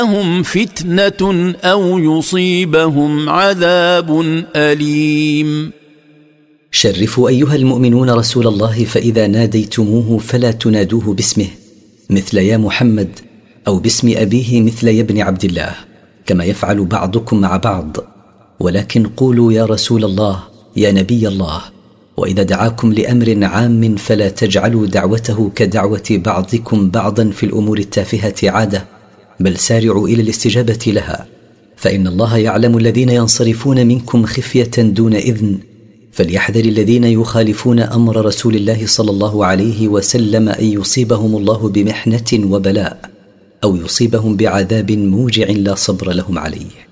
هم فتنة أو يصيبهم عذاب أليم. شرفوا أيها المؤمنون رسول الله، فإذا ناديتموه فلا تنادوه باسمه مثل يا محمد، أو باسم أبيه مثل يا ابن عبد الله كما يفعل بعضكم مع بعض، ولكن قولوا يا رسول الله، يا نبي الله. وإذا دعاكم لأمر عام فلا تجعلوا دعوته كدعوة بعضكم بعضا في الأمور التافهة عادة، بل سارعوا إلى الاستجابة لها، فإن الله يعلم الذين ينصرفون منكم خفية دون إذن، فليحذر الذين يخالفون أمر رسول الله صلى الله عليه وسلم أن يصيبهم الله بمحنة وبلاء، أو يصيبهم بعذاب موجع لا صبر لهم عليه.